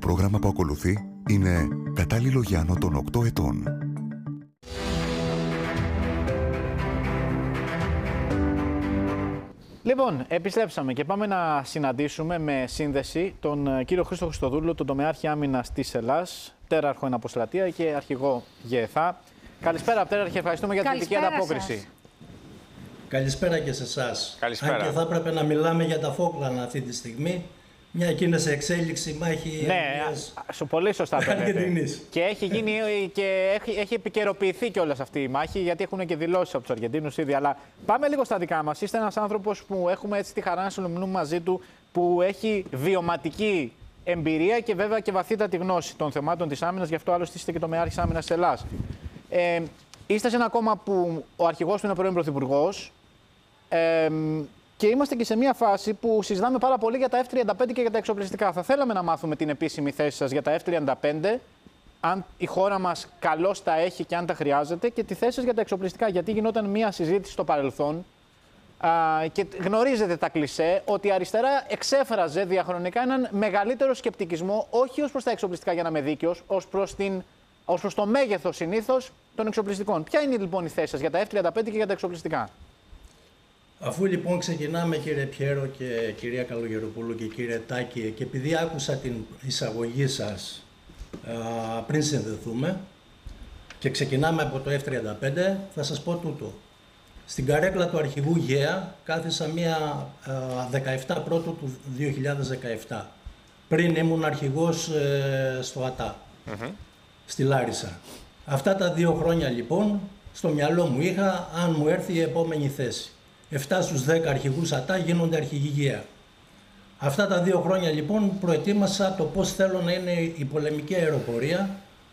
πρόγραμμα που ακολουθεί είναι κατάλληλο για άνω των 8 ετών. Λοιπόν, επιστρέψαμε και πάμε να συναντήσουμε με σύνδεση τον κύριο Χρήστο Χριστοδούλου, τον τομεάρχη άμυνας της Ελλάς, πτέραρχο εν αποστρατεία και αρχηγό ΓΕΘΑ. Καλησπέρα, πτέραρχε, ευχαριστούμε για την θετική ανταπόκριση. Καλησπέρα και σε εσάς. Καλησπέρα. Αν και θα έπρεπε να μιλάμε για τα Φόκλανδ αυτή τη στιγμή, μια και είναι σε εξέλιξη μάχη. Ναι, πολύ σωστά το λέτε. Και έχει γίνει και έχει επικαιροποιηθεί κιόλας αυτή η μάχη, γιατί έχουν και δηλώσεις από τους Αργεντίνους ήδη. Αλλά πάμε λίγο στα δικά μας. Είστε ένας άνθρωπος που έχουμε έτσι τη χαρά να συνομιλούμε μαζί του, που έχει βιωματική εμπειρία και βέβαια και βαθύτατη γνώση των θεμάτων της άμυνας. Γι' αυτό άλλωστε είστε και τομεάρχης άμυνας της Ελλάς. Είστε σε ένα κόμμα που ο αρχηγός του είναι πρώην πρωθυπουργός. Και είμαστε και σε μια φάση που συζητάμε πάρα πολύ για τα F-35 και για τα εξοπλιστικά. Θα θέλαμε να μάθουμε την επίσημη θέση σας για τα F-35, αν η χώρα μας καλώς τα έχει και αν τα χρειάζεται, και τη θέση σας για τα εξοπλιστικά. Γιατί γινόταν μια συζήτηση στο παρελθόν και γνωρίζετε τα κλισέ ότι η αριστερά εξέφραζε διαχρονικά έναν μεγαλύτερο σκεπτικισμό, όχι ως προς τα εξοπλιστικά για να είμαι δίκαιος, ως προς το μέγεθος συνήθως των εξοπλιστικών. Ποια είναι λοιπόν η θέση σας για τα F-35 και για τα εξοπλιστικά? Αφού λοιπόν ξεκινάμε, κύριε Πιέρο και κυρία Καλογεροπούλου και κύριε Τάκη, και επειδή άκουσα την εισαγωγή σας πριν συνδεθούμε και ξεκινάμε από το F-35, θα σας πω τούτο. Στην καρέκλα του αρχηγού ΓΕΑ κάθισα μία 17 Πρώτου του 2017. Πριν ήμουν αρχηγός στο ΑΤΑ, στη Λάρισα. Αυτά τα 2 χρόνια λοιπόν στο μυαλό μου είχα αν μου έρθει η επόμενη θέση. 7 στους 10 αρχηγούς ΑΤΑ γίνονται αρχηγοί ΓΕΑ. Αυτά τα 2 χρόνια λοιπόν προετοίμασα το πώς θέλω να είναι η πολεμική αεροπορία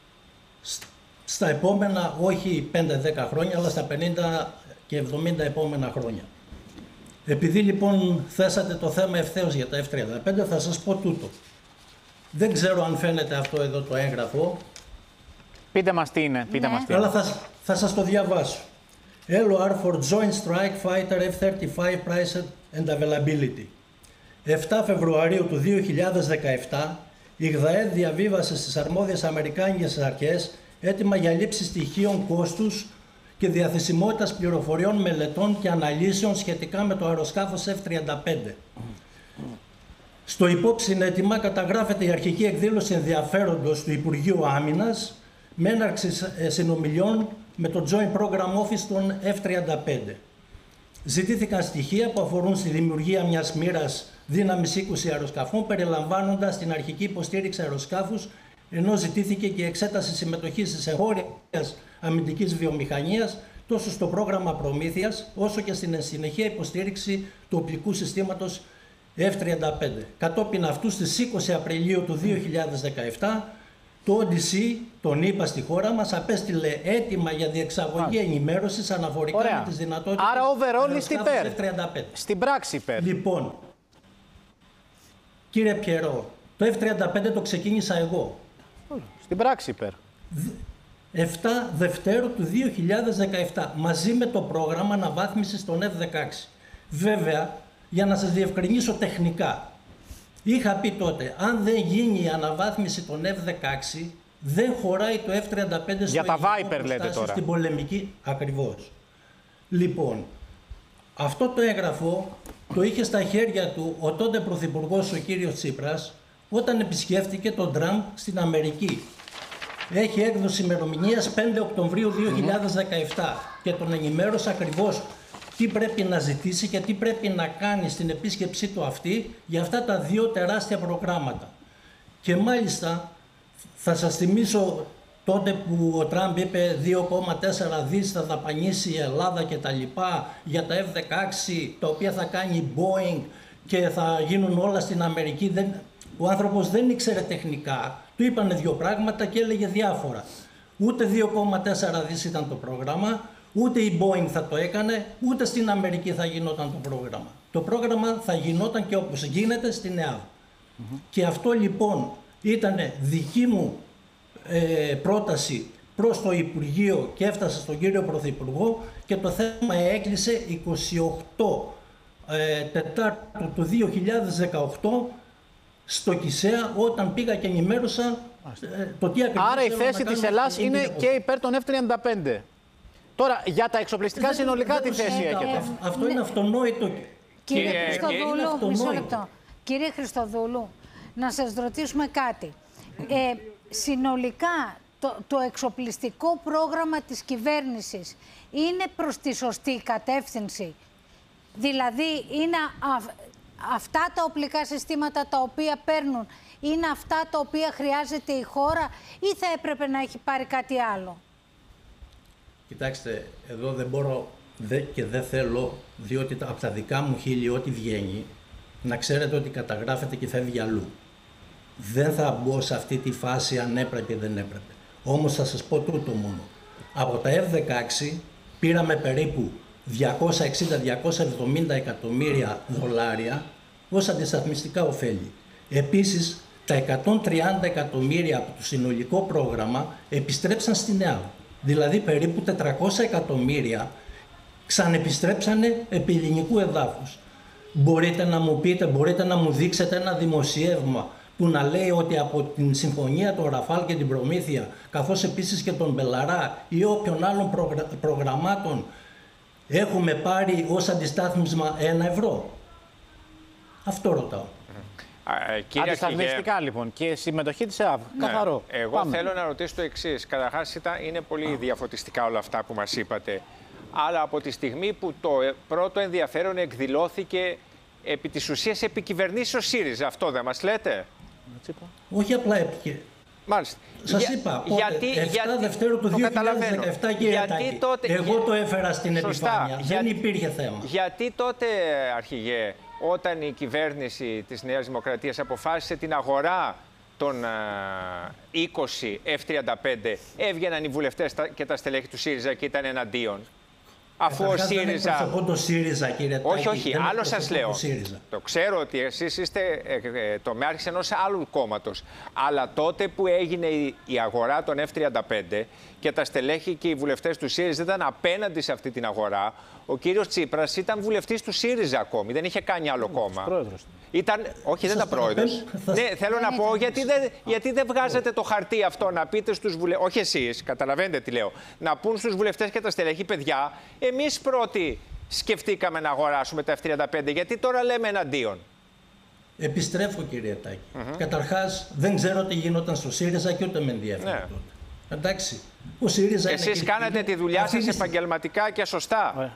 στα επόμενα, όχι 5-10 χρόνια, αλλά στα 50 και 70 επόμενα χρόνια. Επειδή λοιπόν θέσατε το θέμα ευθέως για τα F-35, θα σας πω τούτο. Δεν ξέρω αν φαίνεται αυτό εδώ το έγγραφο. Πείτε μας τι είναι. Πείτε μας τι είναι. Αλλά θα σας το διαβάσω. LOR for Joint Strike Fighter F-35 Price and Availability. 7 Φεβρουαρίου του 2017, η ΓΔΑΕ διαβίβασε στις αρμόδιες αμερικάνικες αρχές έτοιμα για λήψη στοιχείων κόστους και διαθεσιμότητας πληροφοριών, μελετών και αναλύσεων σχετικά με το αεροσκάφος F-35. Στο υπόψιν έτοιμα καταγράφεται η αρχική εκδήλωση ενδιαφέροντος του Υπουργείου Άμυνας με έναρξη συνομιλιών με το Joint Program Office των F-35. Ζητήθηκαν στοιχεία που αφορούν στη δημιουργία μιας μοίρας δύναμης 20 αεροσκαφών, περιλαμβάνοντας την αρχική υποστήριξη αεροσκάφους, ενώ ζητήθηκε και εξέταση συμμετοχής της εγχώριας αμυντικής βιομηχανίας τόσο στο πρόγραμμα προμήθειας, όσο και στην συνεχεία υποστήριξη του οπλικού συστήματος F-35. Κατόπιν αυτού, στις 20 Απριλίου του 2017, το ODC, τον είπα στη χώρα μας, απέστειλε έτοιμα για διεξαγωγή ενημέρωσης αναφορικά με τις δυνατότητες. Άρα overall είστε υπέρ. F-35. Στην πράξη υπέρ. Λοιπόν, κύριε Πιερό, το F-35 το ξεκίνησα εγώ. Στην πράξη υπέρ. 7 Δευτέρου του 2017, μαζί με το πρόγραμμα αναβάθμισης των F-16. Βέβαια, για να σας διευκρινίσω τεχνικά, είχα πει τότε, αν δεν γίνει η αναβάθμιση των F-16, δεν χωράει το F-35 στο για τα Viper λέτε τώρα. Στην πολεμική. Ακριβώς. Λοιπόν, αυτό το έγγραφο το είχε στα χέρια του ο τότε πρωθυπουργός ο κύριος Τσίπρας όταν επισκέφτηκε τον Τραμπ στην Αμερική. Έχει έκδοση ημερομηνίας 5 Οκτωβρίου 2017 και τον ενημέρωσα ακριβώς τι πρέπει να ζητήσει και τι πρέπει να κάνει στην επίσκεψή του αυτή για αυτά τα 2 τεράστια προγράμματα. Και μάλιστα θα σας θυμίσω τότε που ο Τραμπ είπε 2,4 δις θα δαπανίσει η Ελλάδα και τα λοιπά για τα F-16, τα οποία θα κάνει η Boeing και θα γίνουν όλα στην Αμερική. Ο άνθρωπος δεν ήξερε τεχνικά, του είπανε 2 πράγματα και έλεγε διάφορα. Ούτε 2,4 δις ήταν το πρόγραμμα, ούτε η Boeing θα το έκανε, ούτε στην Αμερική θα γινόταν το πρόγραμμα. Το πρόγραμμα θα γινόταν και όπως γίνεται στην ΕΑΒ. Και αυτό λοιπόν ήταν δική μου πρόταση προς το Υπουργείο και έφτασε στον κύριο Πρωθυπουργό και το θέμα έκλεισε 28 Τετάρτου του 2018 στο Κισέα όταν πήγα και ενημέρωσα το τι ακριβώς. Άρα η θέση της Ελλάδας είναι και υπέρ των F-35. Τώρα, για τα εξοπλιστικά συνολικά τι θέση έχετε? Αυτό είναι αυτονόητο. Κύριε Χριστοδούλου, μισό λεπτό. Κύριε Χριστοδούλου, να σας ρωτήσουμε κάτι. Συνολικά, το εξοπλιστικό πρόγραμμα της κυβέρνησης είναι προς τη σωστή κατεύθυνση? Δηλαδή, είναι αυτά τα οπλικά συστήματα τα οποία παίρνουν, είναι αυτά τα οποία χρειάζεται η χώρα ή θα έπρεπε να έχει πάρει κάτι άλλο? Κοιτάξτε, εδώ δεν μπορώ και δεν θέλω, διότι από τα δικά μου χείλη ό,τι βγαίνει, να ξέρετε ότι καταγράφεται και φεύγει αλλού. Δεν θα μπω σε αυτή τη φάση αν έπρεπε ή δεν έπρεπε. Όμως θα σας πω τούτο μόνο. Από τα F-16 πήραμε περίπου 260-270 εκατομμύρια δολάρια ως αντισταθμιστικά ωφέλη. Επίσης, τα 130 εκατομμύρια από το συνολικό πρόγραμμα επιστρέψαν στην ΕΑΒ. Δηλαδή περίπου 400 εκατομμύρια ξανεπιστρέψανε επί ελληνικού εδάφους. Μπορείτε να μου πείτε, μπορείτε να μου δείξετε ένα δημοσιεύμα που να λέει ότι από την συμφωνία των Ραφάλ και την Προμήθεια, καθώς επίσης και τον Μπελαρά ή όποιον άλλων προγραμμάτων, έχουμε πάρει ως αντιστάθμισμα 1 ευρώ? Αυτό ρωτάω. Αντισταθμιστικά λοιπόν και συμμετοχή της ΕΑΒ. Ναι. Καθαρό. Εγώ θέλω να ρωτήσω το εξής. Καταρχάς είναι πολύ διαφωτιστικά όλα αυτά που μας είπατε. Αλλά από τη στιγμή που το πρώτο ενδιαφέρον εκδηλώθηκε επί της ουσίας επικυβερνήσει ο ΣΥΡΙΖΑ, αυτό δεν μας λέτε? Όχι απλά Μάλιστα. Σας είπα, 7 Δευτέρου του 2017, κύριε Τάκη, εγώ το έφερα στην επιφάνεια, δεν υπήρχε θέμα. Γιατί τότε, Αρχηγέ, όταν η κυβέρνηση της Νέας Δημοκρατίας αποφάσισε την αγορά των 20 F-35, έβγαιναν οι βουλευτές και τα στελέχη του ΣΥΡΙΖΑ και ήταν εναντίον? Αφού ο ΣΥΡΙΖΑ. Δεν εκπροσωπώ το ΣΥΡΙΖΑ, κύριε Τάκη. Όχι, άλλο σας λέω. Το ξέρω ότι εσείς είστε τομέαρχης ενός άλλου κόμματος. Αλλά τότε που έγινε η αγορά των F-35 και τα στελέχη και οι βουλευτές του ΣΥΡΙΖΑ ήταν απέναντι σε αυτή την αγορά, ο κύριος Τσίπρας ήταν βουλευτής του ΣΥΡΙΖΑ ακόμη. Δεν είχε κάνει άλλο κόμμα. Όχι, δεν ήταν πρόεδρος. Ναι, θέλω να πω, γιατί δεν βγάζετε το χαρτί αυτό να πείτε στους βουλευτές, όχι εσείς, καταλαβαίνετε τι λέω, να πούν στους βουλευτές και τα στελέχη, παιδιά, εμείς πρώτοι σκεφτήκαμε να αγοράσουμε τα F-35, γιατί τώρα λέμε εναντίον? Επιστρέφω, κύριε Τάκη. Καταρχάς, δεν ξέρω τι γινόταν στο ΣΥΡΙΖΑ και ούτε με ενδιαφέρει τότε. Εντάξει. Ο ΣΥΡΙΖΑ εσείς κάνετε τη δουλειά σας επαγγελματικά και σωστά.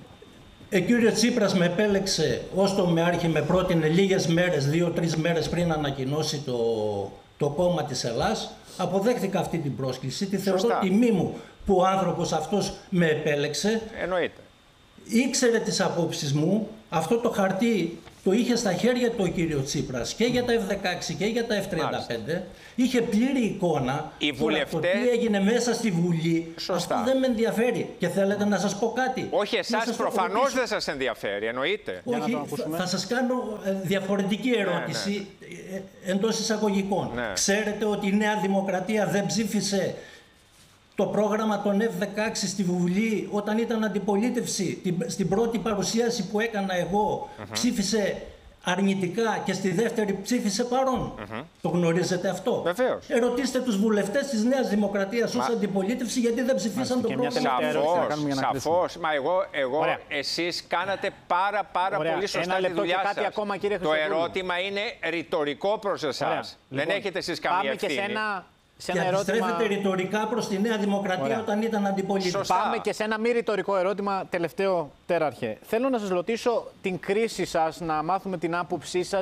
Κύριος Τσίπρας με επέλεξε ως τομεάρχη, με πρότεινε λίγες μέρες, 2-3 μέρες πριν ανακοινώσει το κόμμα της Ελλάς. Αποδέχθηκα αυτή την πρόσκληση. Τη θεωρώ τιμή μου που ο άνθρωπος αυτός με επέλεξε. Εννοείται. Ήξερε τις απόψεις μου. Αυτό το χαρτί το είχε στα χέρια του ο κύριο Τσίπρας και για τα F-16 και για τα F-35. Είχε πλήρη εικόνα. Οι βουλευτές... το τι έγινε μέσα στη Βουλή. Σωστά. Αυτό δεν με ενδιαφέρει. Και θέλετε να σας πω κάτι? Όχι, εσάς προφανώς δεν σας ενδιαφέρει, εννοείται. Όχι, θα σας κάνω διαφορετική ερώτηση εντός εισαγωγικών. Ξέρετε ότι η Νέα Δημοκρατία δεν ψήφισε το πρόγραμμα των F-16 στη Βουλή όταν ήταν αντιπολίτευση? Στην πρώτη παρουσίαση που έκανα εγώ ψήφισε αρνητικά και στη δεύτερη ψήφισε παρόν. Το γνωρίζετε αυτό? Βεβαίως. Ερωτήστε τους βουλευτές της Νέας Δημοκρατίας ως αντιπολίτευση γιατί δεν ψηφίσαν το πρόγραμμα. Σαφώς. Μα εγώ εσείς κάνατε πάρα πολύ σωστά τη δουλειά σας. Ακόμα, το ερώτημα είναι ρητορικό προς εσάς. Δεν έχετε εσείς καμία ευθύνη. Και αντιστρέφεται ρητορικά προς τη Νέα Δημοκρατία όταν ήταν αντιπολίτευση. Πάμε και σε ένα μη ρητορικό ερώτημα, τελευταίο, τέραρχε. Θέλω να σας ρωτήσω την κρίση σας, να μάθουμε την άποψή σας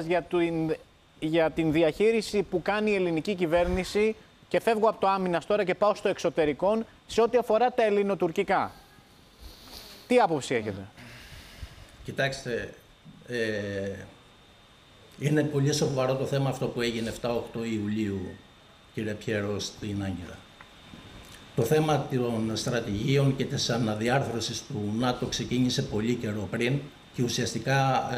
για την διαχείριση που κάνει η ελληνική κυβέρνηση, και φεύγω από το άμυνας τώρα και πάω στο εξωτερικό, σε ό,τι αφορά τα ελληνοτουρκικά. Τι άποψη έχετε? Κοιτάξτε, είναι πολύ σοβαρό το θέμα αυτό που έγινε 7-8 Ιουλίου, κύριε Πιέρο, στην Άγκυρα. Το θέμα των στρατηγίων και της αναδιάρθρωσης του ΝΑΤΟ ξεκίνησε πολύ καιρό πριν και ουσιαστικά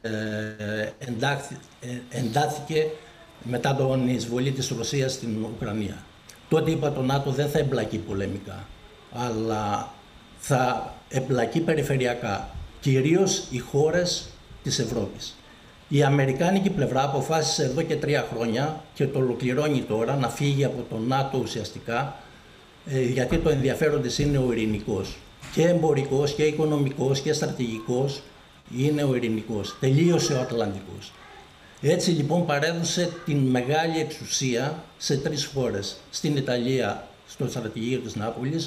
εντάθηκε μετά την εισβολή της Ρωσίας στην Ουκρανία. Τότε είπα το ΝΑΤΟ δεν θα εμπλακεί πολεμικά, αλλά θα εμπλακεί περιφερειακά, κυρίως οι χώρες της Ευρώπης. Η αμερικάνικη πλευρά αποφάσισε εδώ και 3 χρόνια και το ολοκληρώνει τώρα να φύγει από το ΝΑΤΟ ουσιαστικά, γιατί το ενδιαφέρον της είναι ο ειρηνικός. Και εμπορικός και οικονομικός και στρατηγικός είναι ο ειρηνικός. Τελείωσε ο Ατλαντικός. Έτσι λοιπόν παρέδωσε την μεγάλη εξουσία σε 3 χώρες. Στην Ιταλία, στο στρατηγείο της Νάπολης,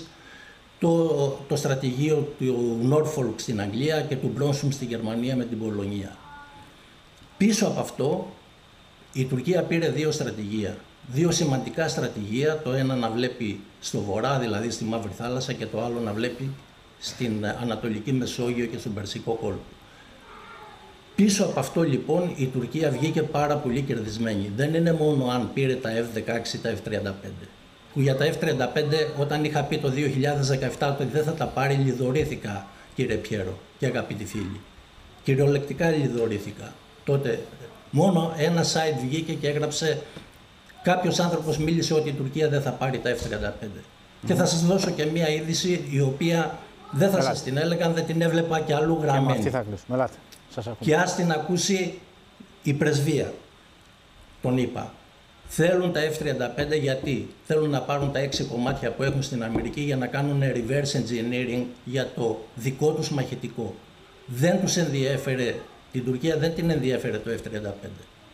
το στρατηγείο του Νόρφολκ στην Αγγλία και του Μπρόνσουμ στη Γερμανία με την Πολωνία. Πίσω από αυτό η Τουρκία πήρε 2 στρατηγεία. 2 σημαντικά στρατηγεία, το ένα να βλέπει στο βορρά, δηλαδή στη Μαύρη Θάλασσα, και το άλλο να βλέπει στην Ανατολική Μεσόγειο και στον Περσικό κόλπο. Πίσω από αυτό λοιπόν η Τουρκία βγήκε πάρα πολύ κερδισμένη. Δεν είναι μόνο αν πήρε τα F-16 ή τα F-35. Που για τα F-35 όταν είχα πει το 2017 ότι δεν θα τα πάρει, λιδωρήθηκα, κύριε Πιέρο και αγαπητοί φίλοι. Κυριολεκτικά λιδωρήθηκα. Τότε μόνο ένα site βγήκε και έγραψε, κάποιος άνθρωπος μίλησε ότι η Τουρκία δεν θα πάρει τα F-35. Και θα σας δώσω και μία είδηση η οποία δεν θα σας την έλεγα αν δεν την έβλεπα και αλλού γραμμένη. Και αυτή θα κλείσουμε. Και ας την ακούσει η πρεσβεία, τον είπα. Θέλουν τα F-35 γιατί θέλουν να πάρουν τα 6 κομμάτια που έχουν στην Αμερική για να κάνουν reverse engineering για το δικό τους μαχητικό. Δεν τους ενδιέφερε, την Τουρκία δεν την ενδιέφερε το F-35.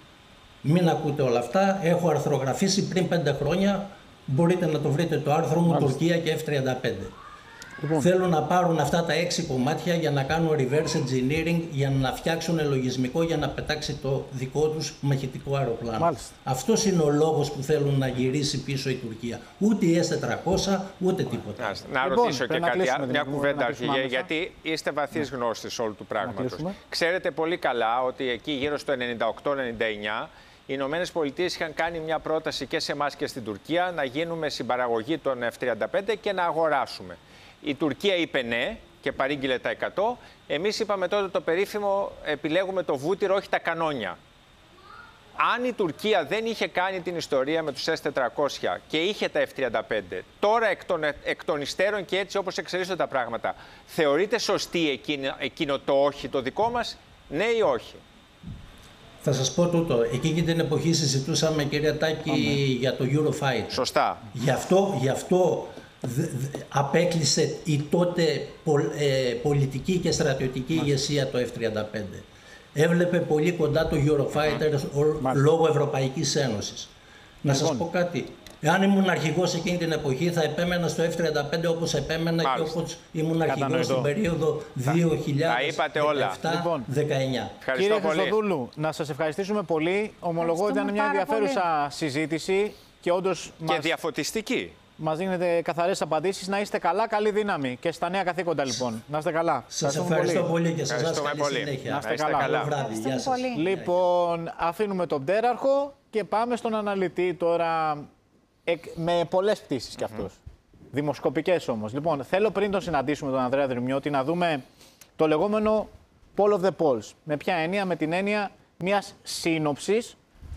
Μην ακούτε όλα αυτά, έχω αρθρογραφήσει πριν 5 χρόνια, μπορείτε να το βρείτε το άρθρο μου, Τουρκία και F-35. Λοιπόν, θέλουν να πάρουν αυτά τα 6 κομμάτια για να κάνουν reverse engineering, για να φτιάξουν λογισμικό για να πετάξει το δικό τους μαχητικό αεροπλάνο. Αυτός είναι ο λόγος που θέλουν να γυρίσει πίσω η Τουρκία. Ούτε η S-400, ούτε τίποτα. Να ρωτήσω και κάτι, μια κουβέντα αρχηγέ, γιατί είστε βαθύς γνώστης όλου του πράγματος. Ξέρετε πολύ καλά ότι εκεί γύρω στο 98-99 οι Ηνωμένες Πολιτείες είχαν κάνει μια πρόταση και σε εμάς και στην Τουρκία να γίνουμε συμπαραγωγή των F-35 και να αγοράσουμε. Η Τουρκία είπε ναι και παρήγγειλε τα 100. Εμείς είπαμε τότε το περίφημο επιλέγουμε το βούτυρο, όχι τα κανόνια. Αν η Τουρκία δεν είχε κάνει την ιστορία με τους S-400 και είχε τα F-35, τώρα εκ των υστέρων και έτσι όπως εξελίσσονται τα πράγματα, θεωρείτε σωστή εκείνο το όχι το δικό μας, ναι ή όχι? Θα σας πω τούτο. Εκείνη την εποχή συζητούσαμε, κυρία Τάκη, για το Eurofighter. Σωστά. Γι' αυτό απέκλεισε η τότε πολιτική και στρατιωτική ηγεσία το F-35. Έβλεπε πολύ κοντά το Eurofighter λόγω Ευρωπαϊκής Ένωσης. Να σας πω κάτι. Εάν ήμουν αρχηγός εκείνη την εποχή θα επέμενα στο F-35 όπως επέμενα και όπως ήμουν αρχηγός στην περίοδο 2017-19. Κύριε Χριστοδούλου, να σας ευχαριστήσουμε πολύ. Ομολογώ ότι ήταν μια ενδιαφέρουσα συζήτηση και όντως και διαφωτιστική. Μας δίνετε καθαρές απαντήσεις. Να είστε καλά, καλή δύναμη και στα νέα καθήκοντα λοιπόν. Να είστε καλά. Σας ευχαριστώ πολύ και σας καλή συνέχεια. Να είστε καλά. Καλό βράδυ. Γεια σας. Λοιπόν, αφήνουμε τον πτέραρχο και πάμε στον αναλυτή τώρα με πολλές πτήσεις κι αυτός. Δημοσκοπικές όμως. Λοιπόν, θέλω πριν τον συναντήσουμε τον Ανδρέα Δρυμιώτη να δούμε το λεγόμενο poll of the polls. Με ποια έννοια? Με την έννοια μιας σύνοψης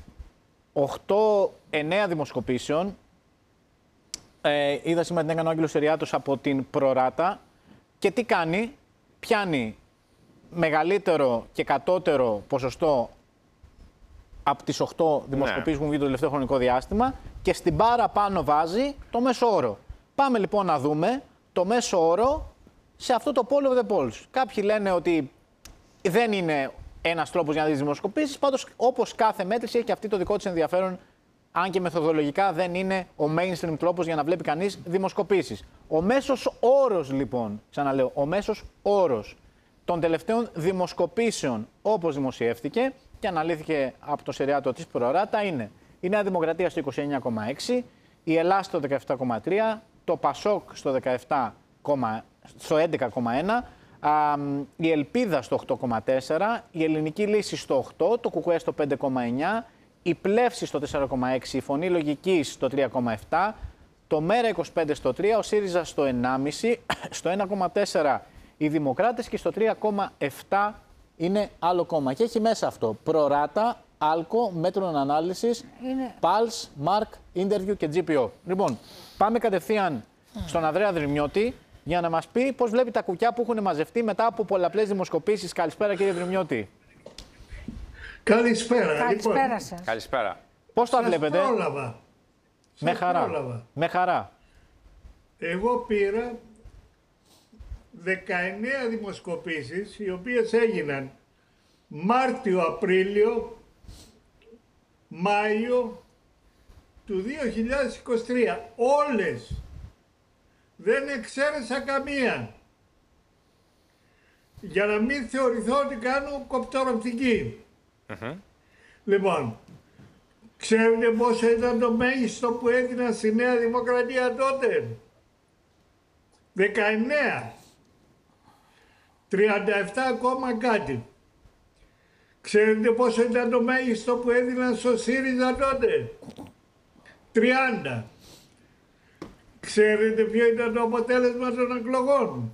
8-9 δημοσκοπήσεων. Είδα σήμερα την έκανε ο Άγγελος Σεριάτος από την Προράτα και τι κάνει? Πιάνει μεγαλύτερο και κατώτερο ποσοστό από τις 8 δημοσκοπήσεις που έχουν βγει το τελευταίο χρονικό διάστημα και στην μπάρα πάνω βάζει το μέσο όρο. Πάμε λοιπόν να δούμε το μέσο όρο σε αυτό το poll of the polls. Κάποιοι λένε ότι δεν είναι ένας τρόπος για να δεις δημοσκοπήσεις, πάντως όπως κάθε μέτρηση έχει και αυτή το δικό της ενδιαφέρον, αν και μεθοδολογικά δεν είναι ο mainstream τρόπος για να βλέπει κανείς δημοσκοπήσεις. Ο μέσος όρος λοιπόν, ξαναλέω, ο μέσος όρος των τελευταίων δημοσκοπήσεων όπως δημοσιεύτηκε και αναλύθηκε από το Σεριάτο της Προράτα είναι η Νέα Δημοκρατία στο 29,6, η Ελλάδα στο 17,3, το Πασόκ στο 11,1, η Ελπίδα στο 8,4, η Ελληνική Λύση στο 8, το ΚΚΕ στο 5,9, η Πλεύση στο 4,6, η Φωνή Λογικής στο 3,7, το Μέρα 25 στο 3, ο ΣΥΡΙΖΑ στο 1,5, στο 1,4 οι Δημοκράτες και στο 3,7 είναι άλλο κόμμα. Και έχει μέσα αυτό Προράτα, Άλκο, Μέτρων Ανάλυσης, Pulse, Mark, Interview και GPO. Λοιπόν, πάμε κατευθείαν στον Ανδρέα Δρυμιώτη για να μας πει πώς βλέπει τα κουκιά που έχουν μαζευτεί μετά από πολλαπλές δημοσκοπήσεις. Καλησπέρα κύριε Δρυμιώτη. Καλησπέρα. Καλησπέρα σας. Καλησπέρα. Πώς τα βλέπετε? Πρόλαβα. Με χαρά. Με χαρά. Εγώ πήρα 19 δημοσκοπήσεις, οι οποίες έγιναν Μάρτιο, Απρίλιο, Μάιο του 2023. Όλες. Δεν εξαίρεσα καμία. Για να μην θεωρηθώ ότι κάνω κοπτοροπτική. Λοιπόν, ξέρετε πόσο ήταν το μέγιστο που έδιναν στη Νέα Δημοκρατία τότε? 19. 37 ακόμα κάτι. Ξέρετε πόσο ήταν το μέγιστο που έδιναν στο ΣΥΡΙΖΑ τότε? 30. Ξέρετε ποιο ήταν το αποτέλεσμα των εκλογών?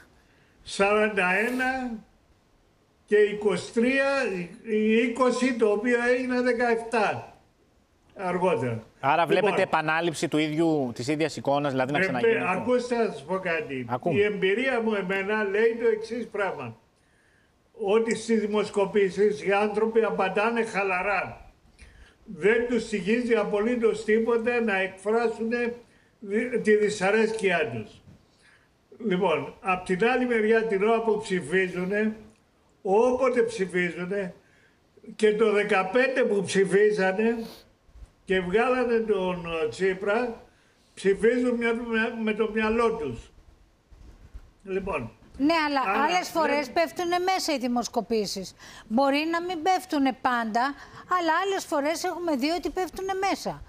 41 και 20 το οποίο έγινε 17 αργότερα. Άρα βλέπετε Λοιπόν, επανάληψη της ίδιας εικόνας, δηλαδή να ξαναγίνει? Ακούστε να σας πω κάτι. Ακούμε. Η εμπειρία μου εμένα λέει το εξής πράγμα. Ότι στις δημοσκοπήσεις οι άνθρωποι απαντάνε χαλαρά. Δεν τους στοιχίζει απολύτως τίποτα να εκφράσουν τη δυσαρέσκειά τους. Λοιπόν, απ' την άλλη μεριά την ώρα που ψηφίζουν, όποτε ψηφίζουν, και το 15 που ψηφίζανε και βγάλανε τον Τσίπρα, ψηφίζουν με το μυαλό τους. Λοιπόν. Ναι, αλλά άλλες φορές πέφτουν μέσα οι δημοσκοπήσεις. Μπορεί να μην πέφτουν πάντα, αλλά άλλες φορές έχουμε δει ότι πέφτουν μέσα.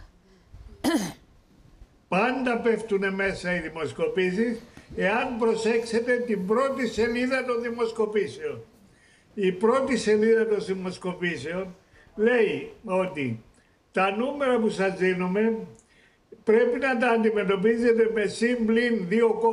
Πάντα πέφτουν μέσα οι δημοσκοπήσεις, εάν προσέξετε την πρώτη σελίδα των δημοσκοπήσεων. Η πρώτη σελίδα των δημοσκοπήσεων λέει ότι τα νούμερα που σας δίνουμε πρέπει να τα αντιμετωπίζετε με συμπλήν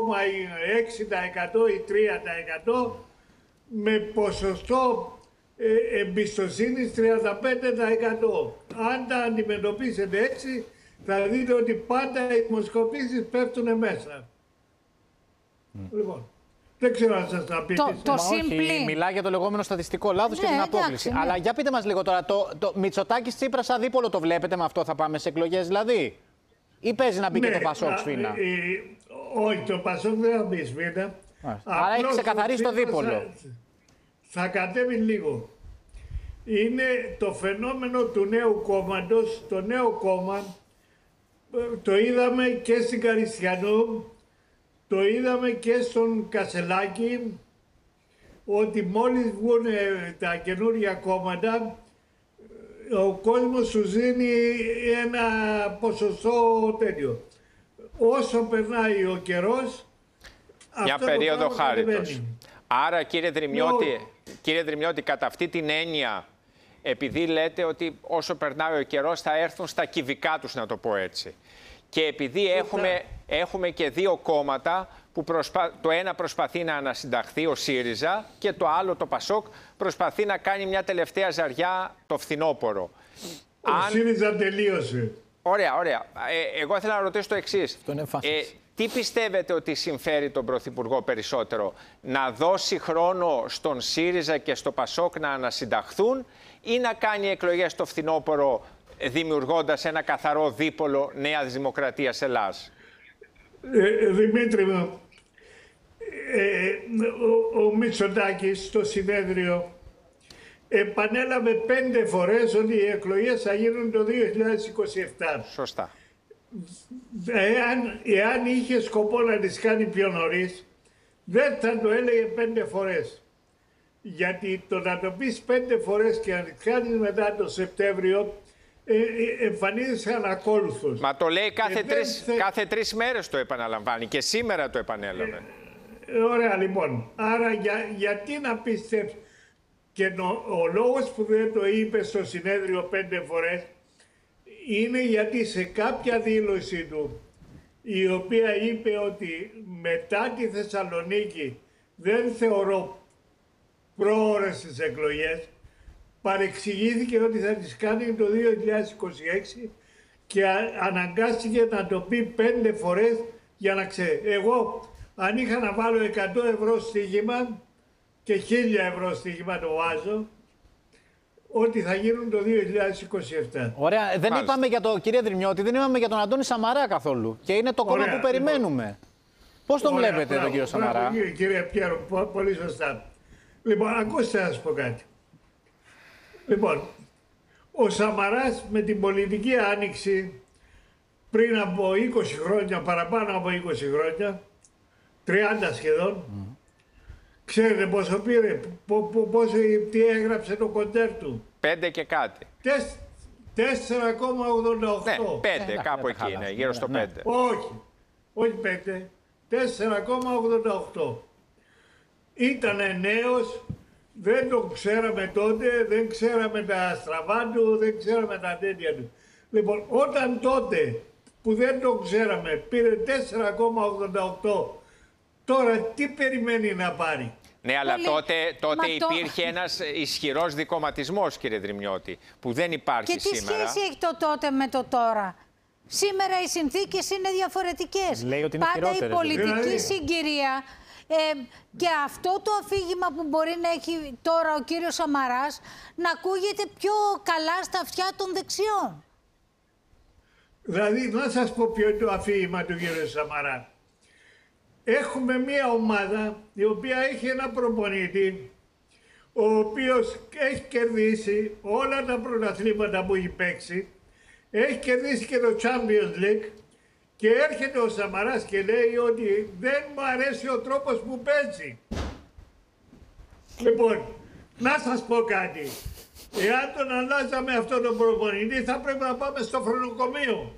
2,6% ή 3% με ποσοστό εμπιστοσύνης 35%. Αν τα αντιμετωπίσετε έτσι, θα δείτε ότι πάντα οι δημοσκοπήσεις πέφτουν μέσα. Λοιπόν, δεν ξέρω αν σας τα πείτε. Όχι, μιλάει για το λεγόμενο στατιστικό λάθος και την απόκληση. Αλλά για πείτε μας λίγο τώρα, το Μητσοτάκης Τσίπρας αδίπολο το βλέπετε, με αυτό θα πάμε σε εκλογές δηλαδή? Ή παίζει να μπει και το Πασόκ σφίνα? Όχι, το Πασόκ δεν θα μπει σφίνα. Άρα έχει ξεκαθαρίσει το δίπολο. Θα κατέβει λίγο. Είναι το φαινόμενο του νέου κόμματος. Το νέο κόμμα το είδαμε και στην Καριστιανού, το είδαμε και στον Κασελάκη, ότι μόλις βγουν τα καινούργια κόμματα, ο κόσμος σου δίνει ένα ποσοστό τέτοιο. Όσο περνάει ο καιρός, μια περίοδο χάριτος. Άρα κύριε Δρυμιώτη, κατά αυτή την έννοια, επειδή λέτε ότι όσο περνάει ο καιρός θα έρθουν στα κυβικά τους, να το πω έτσι, και επειδή έχουμε και δύο κόμματα που το ένα προσπαθεί να ανασυνταχθεί, ο ΣΥΡΙΖΑ, και το άλλο, το ΠΑΣΟΚ, προσπαθεί να κάνει μια τελευταία ζαριά το φθινόπωρο. Ο ΣΥΡΙΖΑ τελείωσε. Ωραία, ωραία. Εγώ ήθελα να ρωτήσω το εξής. Τι πιστεύετε ότι συμφέρει τον Πρωθυπουργό περισσότερο? Να δώσει χρόνο στον ΣΥΡΙΖΑ και στο ΠΑΣΟΚ να ανασυνταχθούν ή να κάνει εκλογές το φθινόπωρο δημιουργώντας ένα καθαρό δίπολο Νέας Δημοκρατίας Ελλάς? Δημήτρη μου, ο Μητσοτάκης στο συνέδριο επανέλαβε 5 φορές ότι οι εκλογές θα γίνουν το 2027. Σωστά. Εάν είχε σκοπό να τις κάνει πιο νωρίς, δεν θα το έλεγε 5 φορές. Γιατί το να το πεις 5 φορές και να τις κάνεις μετά το Σεπτέμβριο, εμφανίζεσαι ανακόλουθος. Μα το λέει κάθε τρεις μέρες το επαναλαμβάνει και σήμερα το επανέλαβε. Ωραία, λοιπόν. Άρα γιατί να πίστεψε? Και ο λόγος που δεν το είπε στο συνέδριο 5 φορές είναι γιατί σε κάποια δήλωση του, η οποία είπε ότι μετά τη Θεσσαλονίκη δεν θεωρώ πρόωρες τις εκλογές, παρεξηγήθηκε ότι θα τις κάνει το 2026 και αναγκάστηκε να το πει 5 φορές για να ξέρει. Εγώ αν είχα να βάλω 100 ευρώ στοίχημα και 1000 ευρώ στοίχημα το βάζω, ότι θα γίνουν το 2027. Ωραία. Δεν είπαμε για τον κύριε Δρυμιώτη, δεν είπαμε για τον Αντώνη Σαμαρά καθόλου. Και είναι το κόμμα που περιμένουμε. Πώς τον βλέπετε τον κύριο Σαμαρά? Κύριε Πιέρο, πολύ σωστά. Λοιπόν, ακούστε να σας πω κάτι. Λοιπόν, ο Σαμαράς με την πολιτική άνοιξη πριν από 20 χρόνια, παραπάνω από 20 χρόνια, 30 σχεδόν, ξέρετε πόσο πήρε, τι έγραψε το κοντέρ του? 5 και κάτι. 4,88. Ναι, 5, κάπου εκεί είναι, γύρω στο 5. Όχι 5, 4,88. Ήτανε νέος, δεν τον ξέραμε τότε, δεν ξέραμε τα στραβά του, δεν ξέραμε τα τέτοια του. Λοιπόν, όταν τότε που δεν τον ξέραμε πήρε 4,88, τώρα τι περιμένει να πάρει? Ναι, αλλά τότε υπήρχε ένας ισχυρός δικομματισμός, κύριε Δρυμιώτη, που δεν υπάρχει και σήμερα. Και τι σχέση έχει το τότε με το τώρα? Σήμερα οι συνθήκες είναι διαφορετικές. Λέει ότι είναι πάντα η πολιτική συγκυρία και αυτό το αφήγημα που μπορεί να έχει τώρα ο κύριος Σαμαράς να ακούγεται πιο καλά στα αυτιά των δεξιών. Δηλαδή, να σας πω ποιο είναι το αφήγημα του κύριου Σαμαρά. Έχουμε μία ομάδα η οποία έχει ένα προπονητή ο οποίος έχει κερδίσει όλα τα πρωταθλήματα που έχει παίξει, έχει κερδίσει και το Champions League και έρχεται ο Σαμαράς και λέει ότι δεν μου αρέσει ο τρόπος που παίζει. Λοιπόν, να σας πω κάτι. Εάν τον αλλάζαμε αυτόν τον προπονητή θα πρέπει να πάμε στο φρονοκομείο.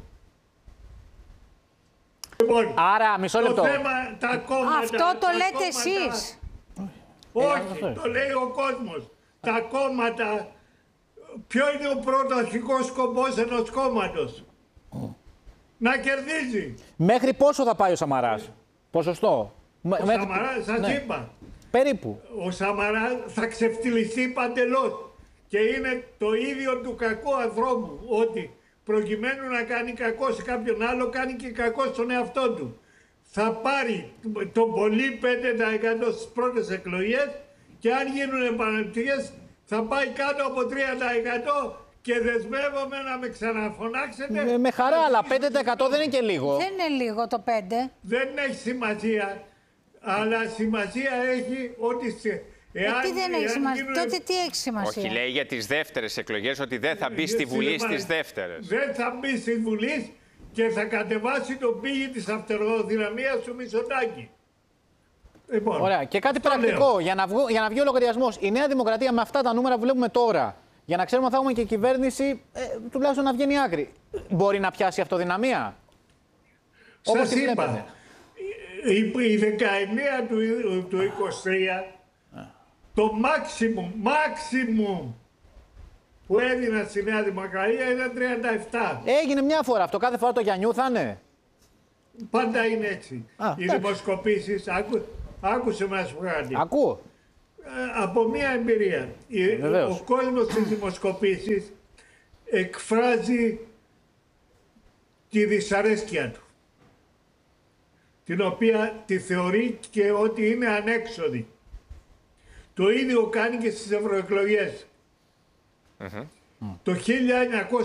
Λοιπόν, άρα, μισό λεπτό. Το θέμα, τα κόμματα, αυτό το λέτε εσείς. Όχι, το λέει ο κόσμος. Τα κόμματα, ποιο είναι ο πρωταρχικός σκοπός ενός κόμματος? Να κερδίζει. Μέχρι πόσο θα πάει ο Σαμαράς? Ποσοστό? Σαμαράς, σας είπα. Περίπου. Ο Σαμαράς θα ξεφτυλιστεί παντελώς. Και είναι το ίδιο του κακού ανθρώπου, ότι προκειμένου να κάνει κακό σε κάποιον άλλο, κάνει και κακό στον εαυτό του. Θα πάρει το πολύ 5% στις πρώτες εκλογές και αν γίνουν επαναληπτικές θα πάει κάτω από 3% και δεσμεύομαι να με ξαναφωνάξετε. Με χαρά, αλλά 5% δεν είναι και λίγο. Δεν είναι λίγο το 5. Δεν έχει σημασία, αλλά σημασία έχει ότι... τι δεν έχει σημασία, τότε τι έχει σημασία? Όχι, λέει για τις δεύτερες εκλογές ότι δεν θα μπει στη Βουλή στις δεύτερες. Δεν θα μπει στη Βουλή και θα κατεβάσει τον πύχη της αυτοδυναμίας του Μητσοτάκη. Λοιπόν, ωραία. Και κάτι πρακτικό, για να βγει ο λογαριασμός. Η Νέα Δημοκρατία με αυτά τα νούμερα που βλέπουμε τώρα, για να ξέρουμε αν θα έχουμε και κυβέρνηση, τουλάχιστον να βγαίνει άκρη, μπορεί να πιάσει αυτοδυναμία? Σας είπα, η 19 του 23, το maximum που έδινα στη Νέα Δημοκρατία ήταν 37. Έγινε μια φορά αυτό, κάθε φορά το Γιαννιού θα είναι? Πάντα είναι έτσι. Οι δημοσκοπήσεις, άκουσε με να σου πω κάτι. Ακούω. Από μια εμπειρία. Ο κόσμος στις δημοσκοπήσεις εκφράζει τη δυσαρέσκεια του, την οποία τη θεωρεί και ότι είναι ανέξοδη. Το ίδιο κάνει και στις ευρωεκλογές. Το 1900